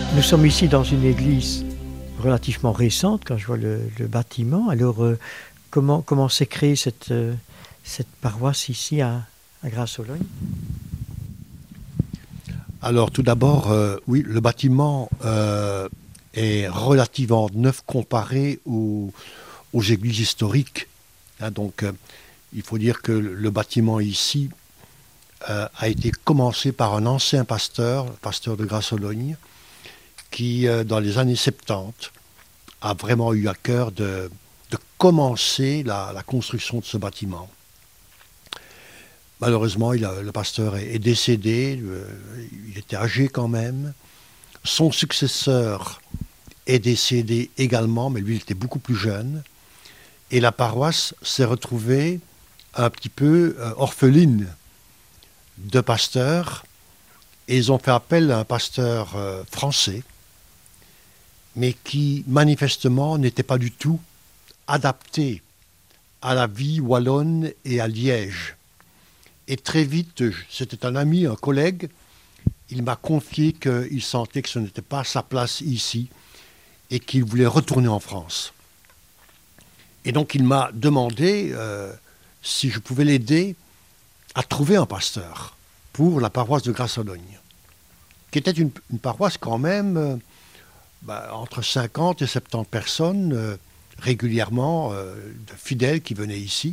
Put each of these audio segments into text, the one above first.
Nous sommes ici dans une église relativement récente, quand je vois le bâtiment. Alors, comment s'est créée cette paroisse ici à Grasse-Sologne? Alors tout d'abord, oui, le bâtiment est relativement neuf comparé aux églises historiques. Hein, donc il faut dire que le bâtiment ici a été commencé par un ancien pasteur, le pasteur de Grasse-Sologne, qui dans les années 70 a vraiment eu à cœur de commencer la construction de ce bâtiment. Malheureusement, le pasteur est décédé, il était âgé quand même. Son successeur est décédé également, mais lui, il était beaucoup plus jeune. Et la paroisse s'est retrouvée un petit peu orpheline de pasteurs. Et ils ont fait appel à un pasteur français, mais qui manifestement n'était pas du tout adapté à la vie wallonne et à Liège. Et très vite, c'était un ami, un collègue, il m'a confié qu'il sentait que ce n'était pas sa place ici et qu'il voulait retourner en France. Et donc il m'a demandé si je pouvais l'aider à trouver un pasteur pour la paroisse de Grasse-Sologne, qui était une paroisse quand même entre 50 et 70 personnes régulièrement, de fidèles qui venaient ici.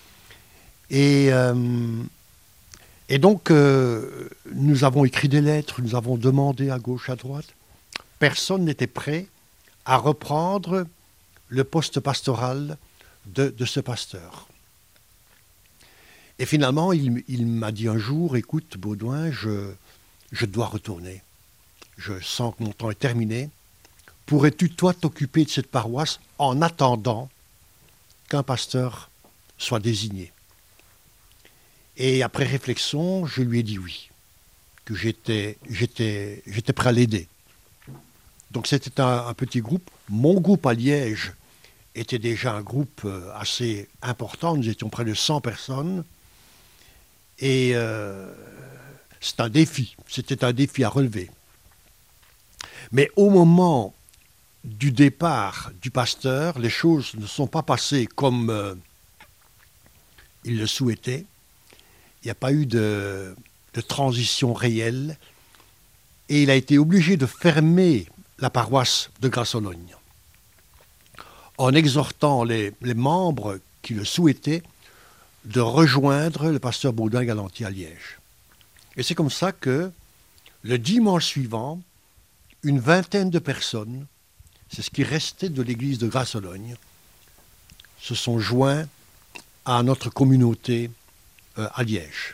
Et donc, nous avons écrit des lettres, nous avons demandé à gauche, à droite. Personne n'était prêt à reprendre le poste pastoral de ce pasteur. Et finalement, il m'a dit un jour, écoute, Baudouin, je dois retourner. Je sens que mon temps est terminé. Pourrais-tu, toi, t'occuper de cette paroisse en attendant qu'un pasteur soit désigné ? Et après réflexion, je lui ai dit oui, que j'étais prêt à l'aider. Donc c'était un petit groupe. Mon groupe à Liège était déjà un groupe assez important. Nous étions près de 100 personnes. Et c'est un défi. C'était un défi à relever. Mais au moment du départ du pasteur, les choses ne sont pas passées comme il le souhaitait. Il n'y a pas eu de transition réelle et il a été obligé de fermer la paroisse de Grasse-Sologne en exhortant les membres qui le souhaitaient de rejoindre le pasteur Baudouin Galantier à Liège. Et c'est comme ça que le dimanche suivant, une vingtaine de personnes, c'est ce qui restait de l'église de Grasse-Sologne, se sont joints à notre communauté à Liège.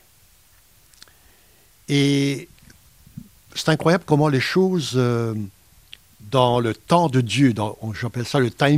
Et c'est incroyable comment les choses, dans le temps de Dieu, j'appelle ça le timing,